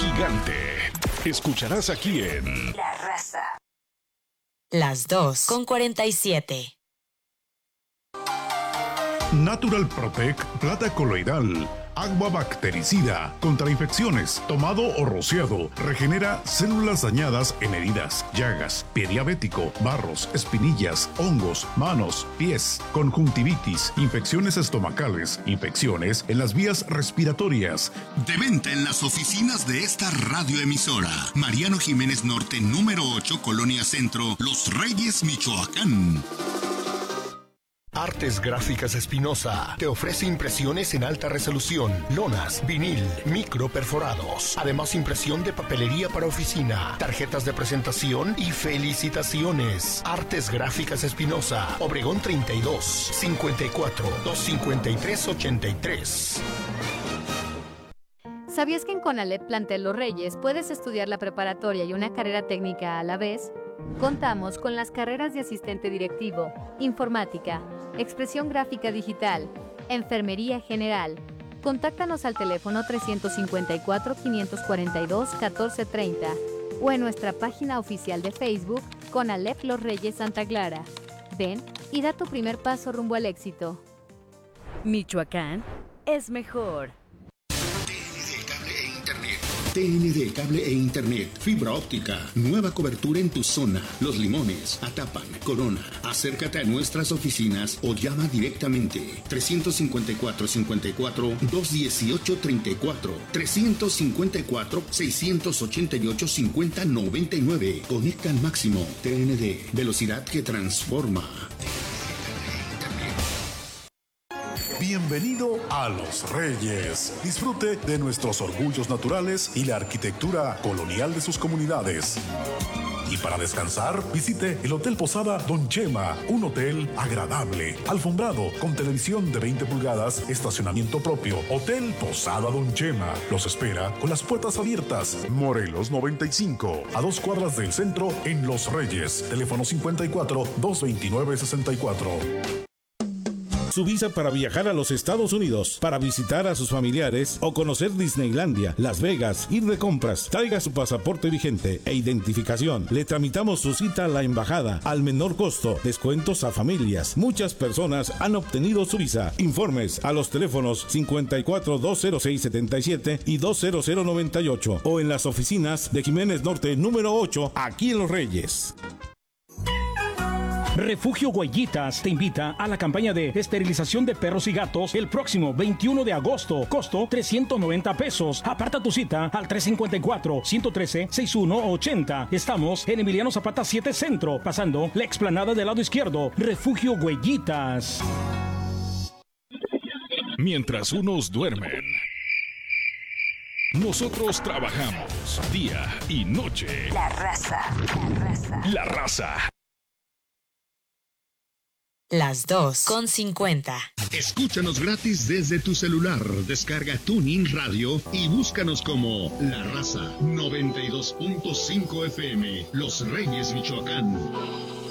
gigante. Escucharás aquí en La Raza. Las 2:47. Natural Protect Plata Coloidal. Agua bactericida contra infecciones, tomado o rociado. Regenera células dañadas en heridas, llagas, pie diabético, barros, espinillas, hongos, manos, pies, conjuntivitis, infecciones estomacales, infecciones en las vías respiratorias. De venta en las oficinas de esta radioemisora. Mariano Jiménez Norte, número 8, Colonia Centro, Los Reyes, Michoacán. Artes Gráficas Espinosa te ofrece impresiones en alta resolución, lonas, vinil, micro perforados, además impresión de papelería para oficina, tarjetas de presentación y felicitaciones. Artes Gráficas Espinosa, Obregón 32, 54, 253, 83. ¿Sabías que en CONALEP Plantel Los Reyes puedes estudiar la preparatoria y una carrera técnica a la vez? Contamos con las carreras de asistente directivo, informática, expresión gráfica digital, enfermería general. Contáctanos al teléfono 354-542-1430 o en nuestra página oficial de Facebook CONALEP Los Reyes Santa Clara. Ven y da tu primer paso rumbo al éxito. Michoacán es mejor. TND Cable e Internet, fibra óptica, nueva cobertura en tu zona. Los Limones, Atapan, Corona. Acércate a nuestras oficinas o llama directamente. 354-54-218-34. 354-688-5099. Conecta al máximo. TND, velocidad que transforma. Bienvenido a Los Reyes. Disfrute de nuestros orgullos naturales y la arquitectura colonial de sus comunidades. Y para descansar, visite el Hotel Posada Don Chema, un hotel agradable, alfombrado, con televisión de 20 pulgadas, estacionamiento propio. Hotel Posada Don Chema los espera con las puertas abiertas. Morelos 95, a 2 cuadras del centro en Los Reyes. Teléfono 54-229-64. Su visa para viajar a los Estados Unidos, para visitar a sus familiares o conocer Disneylandia, Las Vegas, ir de compras. Traiga su pasaporte vigente e identificación. Le tramitamos su cita a la embajada al menor costo. Descuentos a familias. Muchas personas han obtenido su visa. Informes a los teléfonos 54-206-77 y 20098 o en las oficinas de Jiménez Norte número 8, aquí en Los Reyes. Refugio Huellitas te invita a la campaña de esterilización de perros y gatos el próximo 21 de agosto. Costo 390 pesos. Aparta tu cita al 354-113-6180. Estamos en Emiliano Zapata 7 Centro, pasando la explanada del lado izquierdo. Refugio Huellitas. Mientras unos duermen, nosotros trabajamos día y noche. La Raza. La Raza. Las 2:50. Escúchanos gratis desde tu celular. Descarga TuneIn Radio y búscanos como La Raza 92.5 FM, Los Reyes, Michoacán.